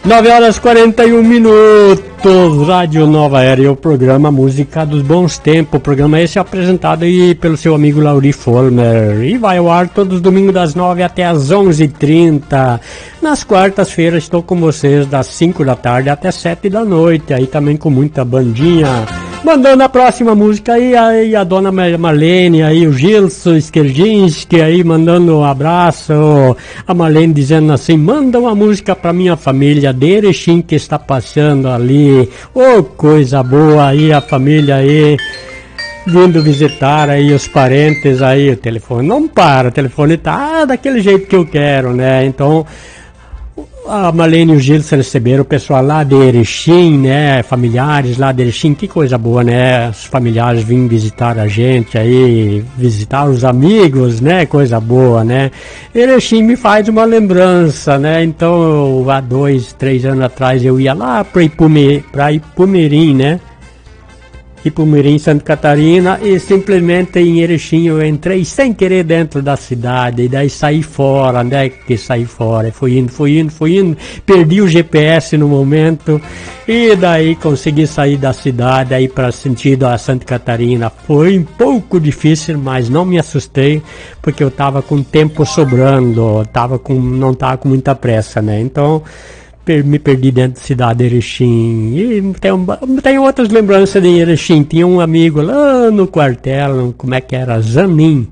9h41, Rádio Nova Era, e o programa Música dos Bons Tempos. O programa esse é apresentado aí pelo seu amigo Lauri Folmer e vai ao ar todos os domingos das 9 até as 11h30. Nas quartas-feiras estou com vocês das 5 da tarde até 7 da noite, aí também com muita bandinha. Mandando a próxima música aí a dona Marlene, aí o Gilson Skerginski aí mandando um abraço. A Marlene dizendo assim: manda uma música pra minha família de Erechim que está passando ali. Oh, coisa boa aí, a família aí vindo visitar aí os parentes aí. O telefone não para, o telefone tá daquele jeito que eu quero, né? Então a Marlene e o Gilson receberam o pessoal lá de Erechim, né? Familiares lá de Erechim, que coisa boa, né? Os familiares vêm visitar a gente aí, visitar os amigos, né? Coisa boa, né? Erechim me faz uma lembrança, né? Então, há 2, 3 anos atrás eu ia lá para Ipumirim, né? Ipumirim, Santa Catarina, e simplesmente em Erechim eu entrei sem querer dentro da cidade, e daí saí fora, né, que saí fora, fui indo, perdi o GPS no momento, e daí consegui sair da cidade, aí para sentido a Santa Catarina. Foi um pouco difícil, mas não me assustei, porque eu tava com tempo sobrando, não tava com muita pressa, né, então me perdi dentro da cidade de Erechim. E tem outras lembranças de Erechim. Tinha um amigo lá no quartel, como é que era? Zanin,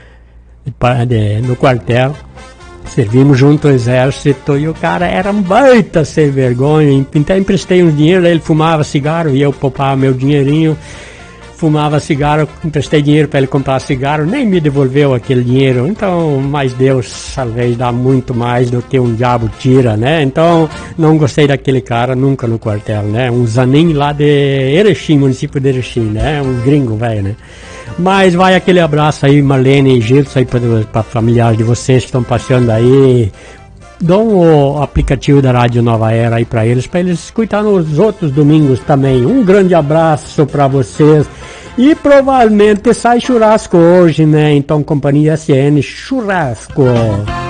no quartel. Servimos junto ao exército e o cara era um baita sem vergonha. Então emprestei um dinheiro, ele fumava cigarro e eu poupava meu dinheirinho. Fumava cigarro, emprestei dinheiro para ele comprar cigarro, nem me devolveu aquele dinheiro. Então, mas Deus talvez dá muito mais do que um diabo tira, né? Então, não gostei daquele cara nunca no quartel, né? Um Zanin lá de Erechim, município de Erechim, né? Um gringo, velho, né? Mas vai aquele abraço aí, Marlene e Gilson, aí para familiares de vocês que estão passeando aí. Dão o aplicativo da Rádio Nova Era aí para eles escutar nos outros domingos também. Um grande abraço para vocês. E provavelmente sai churrasco hoje, né? Então, Companhia SN, churrasco.